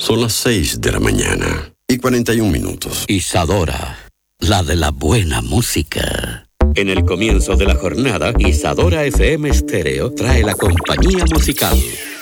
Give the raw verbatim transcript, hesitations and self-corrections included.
Son las seis de la mañana y cuarenta y un minutos. Isadora, la de la buena música. En el comienzo de la jornada, Isadora F M Stereo trae la compañía musical.